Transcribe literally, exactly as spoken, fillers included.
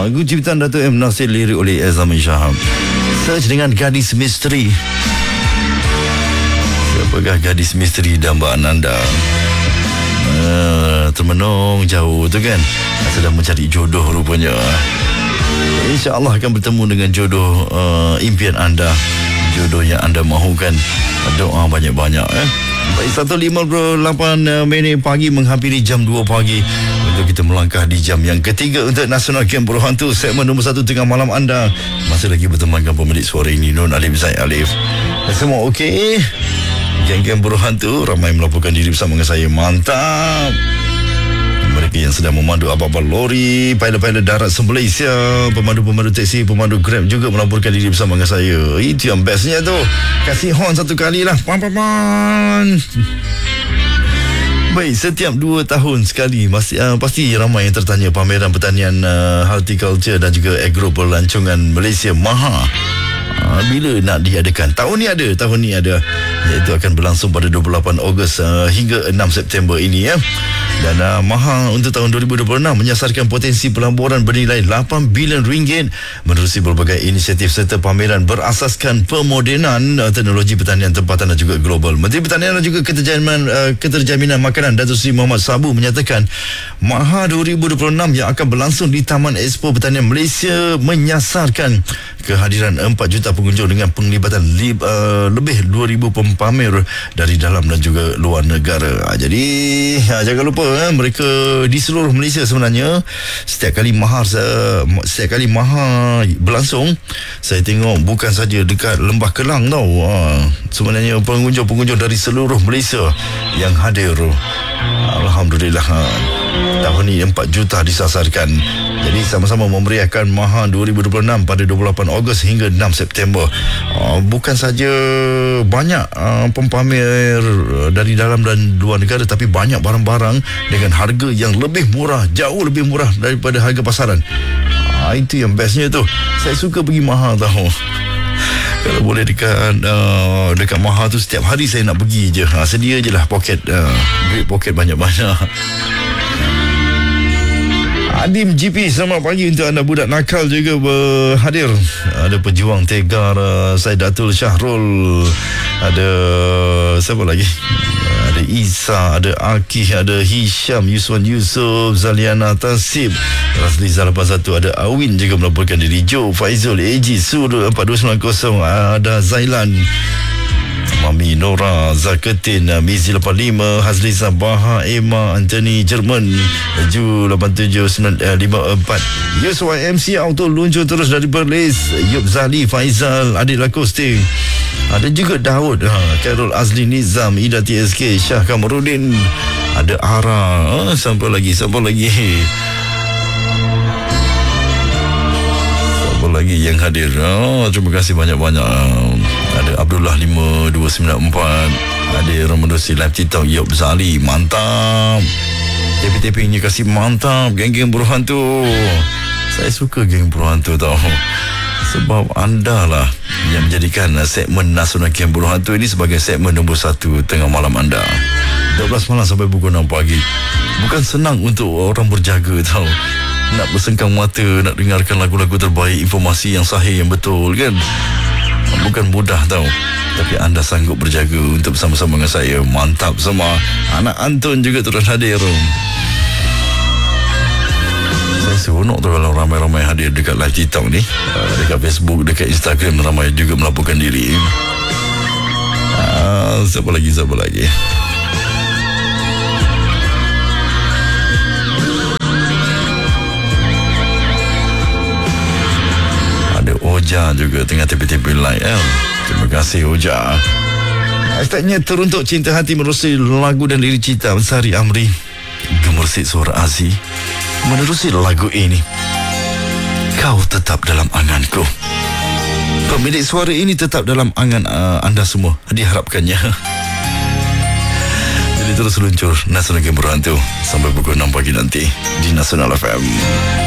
Lagu ciptaan Dato' M. Nasir, lirik oleh Azami Shahab. Search dengan Gadis Misteri. Siapakah gadis misteri dambaan anda? Uh, termenung jauh tu kan, sedang mencari jodoh rupanya. InsyaAllah akan bertemu dengan jodoh uh, impian anda, jodoh yang anda mahukan. Doa banyak-banyak eh. Baik, satu lima puluh lapan minit pagi menghampiri jam dua pagi untuk kita melangkah di jam yang ketiga untuk Nasional Camp Buruh Hantu, segmen nombor satu tengah malam anda. Masih lagi bertemankan pemilik suara ini, Nun Alif Zaid Alif. Semua okey? Geng-geng Buruh Hantu ramai melaporkan diri bersama dengan saya. Mantap. Mereka yang sedang memandu abang-abang lori, pilot-pilot darat se-Malaysia, pemandu-pemandu teksi, pemandu Grab juga melaporkan diri bersama dengan saya. Itu yang bestnya tu. Kasih horn satu kali lah. Pan-pan-pan. Baik, setiap dua tahun sekali pasti, uh, pasti ramai yang tertanya pameran pertanian, uh, horticulture dan juga agro pelancongan Malaysia MAHA. Uh, bila nak diadakan? Tahun ni ada, tahun ni ada. Iaitu akan berlangsung pada dua puluh lapan Ogos uh, hingga enam September ini ya. Dan uh, MAHA untuk tahun dua ribu dua puluh enam menyasarkan potensi pelaburan bernilai lapan bilion ringgit menerusi berbagai inisiatif serta pameran berasaskan pemodenan uh, teknologi pertanian tempatan dan juga global. Menteri Pertanian dan juga Keterjaminan, uh, Keterjaminan Makanan Datuk Seri Muhammad Sabu menyatakan MAHA dua ribu dua puluh enam yang akan berlangsung di Taman Expo Pertanian Malaysia menyasarkan kehadiran empat juta pengunjung dengan penglibatan li, uh, lebih dua ribu pempamer dari dalam dan juga luar negara. Uh, jadi uh, jangan lupa eh, mereka di seluruh Malaysia sebenarnya. Setiap kali MAHA uh, setiap kali MAHA berlangsung, saya tengok bukan saja dekat Lembah Kelang tau. Uh, sebenarnya pengunjung-pengunjung dari seluruh Malaysia yang hadir. Alhamdulillah. Uh, tahun ini empat juta disasarkan. Jadi sama-sama memeriahkan MAHA dua ribu dua puluh enam pada dua puluh lapan Ogos hingga enam September. Uh, bukan saja banyak uh, pempamer uh, dari dalam dan luar negara, tapi banyak barang-barang dengan harga yang lebih murah, jauh lebih murah daripada harga pasaran. Uh, itu yang bestnya tu. Saya suka pergi MAHA tahu. Kalau boleh dekat uh, dekat MAHA tu setiap hari saya nak pergi je. Uh, sedia je lah poket, uh, duit poket banyak-banyak. Adim G P, selamat pagi untuk anda budak nakal juga berhadir. Ada pejuang Tegar, uh, Saidatul Syahrul, ada siapa lagi? Ada Isa, ada Akih, ada Hisham, Yuswan Yusof, Zaliana Tasib, Razliza lapan satu, ada Awin juga melaporkan diri. Joe, Faizul, A G, Sur empat dua sembilan kosong, ada Zailan, Mami Nora, Zaketin, Mizi lapan lima, Hazliza Baha, Emma, Anthony Jerman, Ju lapan tujuh sembilan lima empat, Yuswa M C Auto luncur terus dari Perlis, Yub Zali, Faizal, Adil Akosting, ada juga Daud, ha, Carol Azli Nizam, Ida T S K, Syah Kamarudin, ada Ara, ha, sampai lagi, sampai lagi Siapa lagi yang hadir? Oh, terima kasih banyak-banyak. Ada Abdullah lima dua sembilan empat, ada Ramadosi Live TikTok, Yop Zali, mantap. T P-T P-nya kasih mantap. Geng-geng Buruh Hantu, saya suka geng Buruh Hantu tau, sebab anda lah yang menjadikan segmen Nasional Camp Buruh Hantu ini sebagai segmen nombor satu tengah malam anda, dua belas malam sampai pukul enam pagi. Bukan senang untuk orang berjaga tau, nak bersengkang mata, nak dengarkan lagu-lagu terbaik, informasi yang sahih, yang betul kan. Bukan mudah tau, tapi anda sanggup berjaga untuk bersama-sama dengan saya. Mantap semua. Anak Anton juga terus hadir. Saya seronok tu kalau ramai-ramai hadir dekat live TikTok ni, dekat Facebook, dekat Instagram, ramai juga melaporkan diri. Ah, siapa lagi, siapa lagi? Oja juga tengah T P-T P live. eh. Terima kasih Oja. Hashtagnya teruntuk cinta hati menerusi lagu dan lirik cipta Sari Amri, gemersit suara Aziz menerusi lagu ini. Kau tetap dalam anganku. Pemilik suara ini tetap dalam angan uh, anda semua, diharapkannya. Jadi terus luncur Nasional Camp Buruh Hantu sampai pukul enam pagi nanti di Nasional F M.